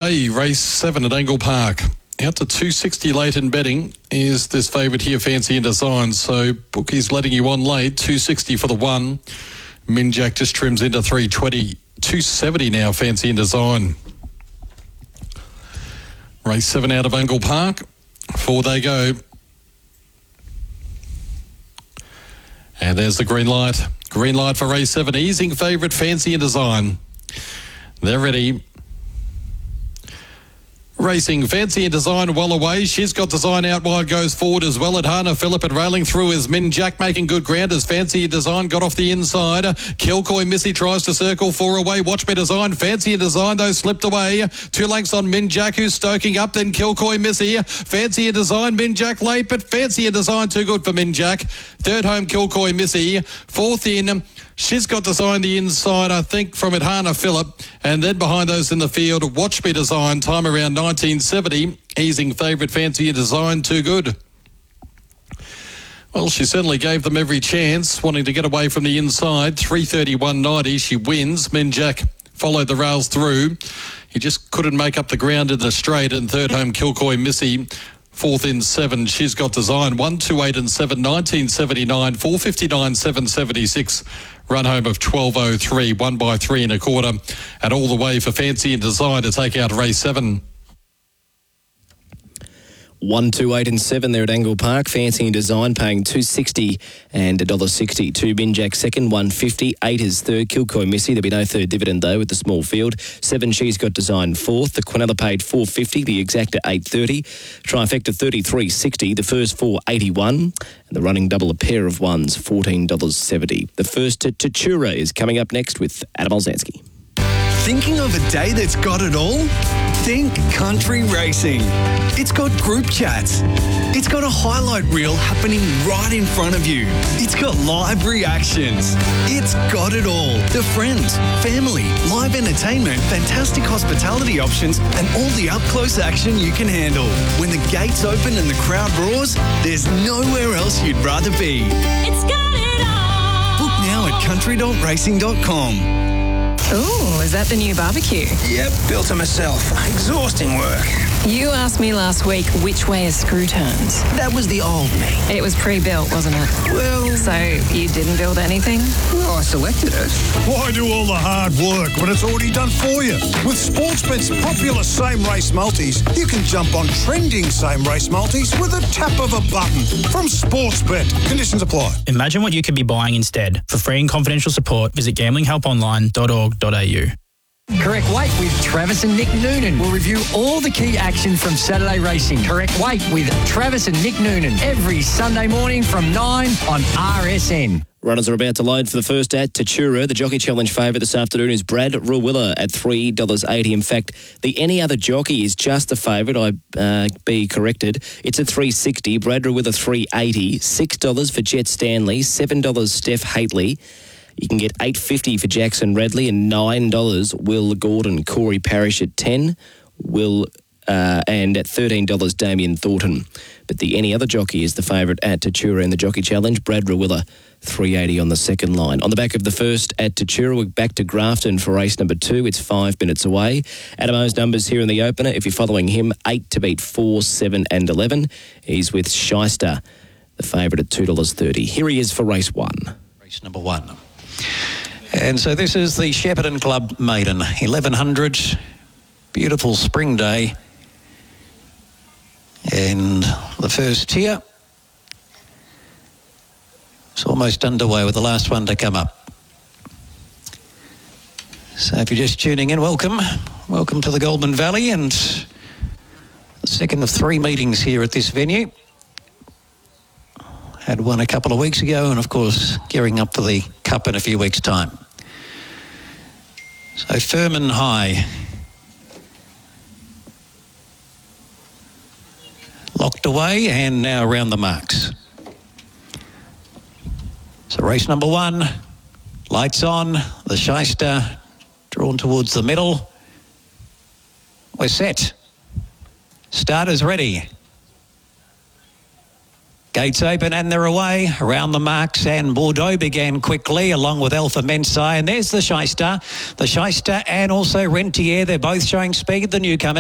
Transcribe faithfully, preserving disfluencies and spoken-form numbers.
underway. Race seven at Angle Park. Out to two sixty late in betting is this favourite here, Fancy and Design. So bookies letting you on late. two sixty for the one. Minjack just trims into three twenty. two seventy now, Fancy and Design. Race seven out of Angle Park. Four they go. And there's the green light. Green light for race seven. Easing favourite, Fancy and Design. They're ready. Racing, Fancy and Design well away. She's got Design out wide, goes forward as well at Hannah Phillip, and railing through is Minjack making good ground as Fancy and Design got off the inside. Kilcoy Missy tries to circle four away. Watch Me Design. Fancy and Design though slipped away. Two lengths on Minjack who's stoking up, then Kilcoy Missy. Fancy and Design, Minjack late, but Fancy and Design too good for Minjack. Third home Kilcoy Missy. Fourth in, She's Got Design the inside, I think, from it, Hannah Phillip. And then behind those in the field, Watch Me Design, time around nineteen seventy. Easing favourite, Fancy and Design, too good. Well, she certainly gave them every chance, wanting to get away from the inside. three thirty-one ninety, she wins. Minjack followed the rails through. He just couldn't make up the ground in the straight. And third home, Kilcoy Missy. Fourth in seven, She's Got Design. One, two, eight and seven, nineteen seventy-nine, four fifty-nine, seven seventy-six. Run home of twelve oh three, one by three and a quarter. And all the way for Fancy and Design to take out race seven. One, two, eight and seven there at Angle Park. Fancy and Design paying two sixty and one dollar sixty. Two Minjack second, one fifty. Eight is third, Kilcoy Missy. There'll be no third dividend though with the small field. Seven, She's Got Design fourth. The Quinella paid four fifty. The Exacta eight thirty. Trifecta thirty-three sixty. The first four eighty-one. And the running double, a pair of ones, fourteen dollars seventy. The first to Tatura is coming up next with Adam Olzanski. Thinking of a day that's got it all? Think Country Racing. It's got group chats. It's got a highlight reel happening right in front of you. It's got live reactions. It's got it all. The friends, family, live entertainment, fantastic hospitality options, and all the up-close action you can handle. When the gates open and the crowd roars, there's nowhere else you'd rather be. It's got it all. Book now at country dot racing dot com. Ooh, is that the new barbecue? Yep, built it myself. Exhausting work. You asked me last week which way a screw turns. That was the old me. It was pre-built, wasn't it? Well... So you didn't build anything? Well, I selected it. Why do all the hard work when it's already done for you? With Sportsbet's popular same-race multis, you can jump on trending same-race multis with a tap of a button. From Sportsbet. Conditions apply. Imagine what you could be buying instead. For free and confidential support, visit gambling help online dot org dot a u. Correct Weight with Travis and Nick Noonan. We'll review all the key action from Saturday racing. Correct Weight with Travis and Nick Noonan. Every Sunday morning from nine on R S N. Runners are about to load for the first at Tatura. The Jockey Challenge favourite this afternoon is Brad Rawiller at three dollars eighty. In fact, the any other jockey is just a favourite. I uh, be corrected. It's at three dollars sixty. Brad Rawiller three dollars eighty. six dollars for Jet Stanley. seven dollars Steph Haitley. You can get eight dollars fifty for Jackson Radley and nine dollars Will Gordon. Corey Parrish at ten dollars. Will uh, and at thirteen dollars Damien Thornton. But the any other jockey is the favourite at Tatura in the Jockey Challenge. Brad Rawiller, three dollars eighty on the second line. On the back of the first at Tatura, we're back to Grafton for race number two. It's five minutes away. Adam O's numbers here in the opener. If you're following him, eight to beat four, seven and eleven. He's with Shyster, the favourite at two dollars thirty. Here he is for race one. Race number one. And so this is the Shepparton Club Maiden. eleven hundred, beautiful spring day. And the first here is almost underway with the last one to come up. So if you're just tuning in, welcome. Welcome to the Goulburn Valley and the second of three meetings here at this venue. Had one a couple of weeks ago and, of course, gearing up for the Cup in a few weeks' time. So Furman High. Locked away and now around the marks. So race number one, lights on, the Shyster drawn towards the middle. We're set. Starters ready. Gates open and they're away. Around the marks and Bordeaux began quickly along with Alpha Mensai. And there's the Shyster. The Shyster and also Rentier. They're both showing speed, the newcomers.